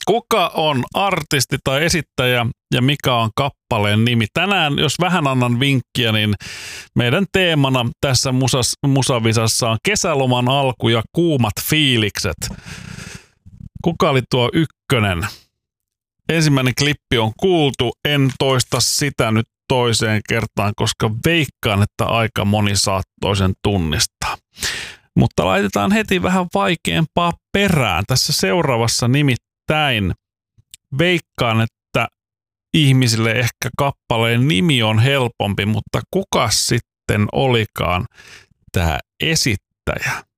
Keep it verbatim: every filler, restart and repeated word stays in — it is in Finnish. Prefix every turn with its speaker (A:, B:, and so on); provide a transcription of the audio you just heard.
A: Kuka on artisti tai esittäjä ja mikä on kappaleen nimi? Tänään, jos vähän annan vinkkiä, niin meidän teemana tässä musas, musavisassa on kesäloman alku ja kuumat fiilikset. Kuka oli tuo ykkönen? Ensimmäinen klippi on kuultu, en toista sitä nyt toiseen kertaan, koska veikkaan, että aika moni saattoi sen tunnistaa. Mutta laitetaan heti vähän vaikeampaa perään. Tässä seuraavassa nimittäin veikkaan, että ihmisille ehkä kappaleen nimi on helpompi, mutta kuka sitten olikaan tämä esittäjä?